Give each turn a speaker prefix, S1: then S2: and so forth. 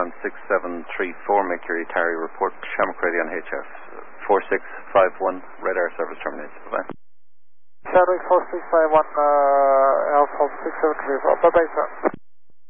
S1: ground 6734, make your Atari report, Shamrock Radio on HF 4651, radar service terminated. Bye-bye.
S2: Chadwick 4651, Alpha 6734, bye-bye, sir.